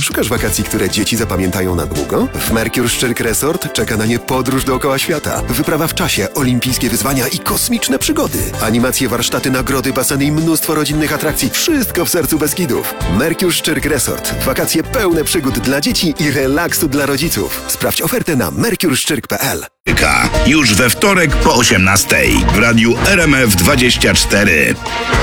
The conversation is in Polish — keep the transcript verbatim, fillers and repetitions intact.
Szukasz wakacji, które dzieci zapamiętają na długo? W Mercure Szczyrk Resort czeka na nie podróż dookoła świata, wyprawa w czasie, olimpijskie wyzwania i kosmiczne przygody. Animacje, warsztaty, nagrody, baseny i mnóstwo rodzinnych atrakcji. Wszystko w sercu Beskidów. Mercure Szczyrk Resort. Wakacje pełne przygód dla dzieci i relaksu dla rodziców. Sprawdź ofertę na mercure szczyrk kropka p l. Już we wtorek po osiemnastej w radiu R M F dwadzieścia cztery.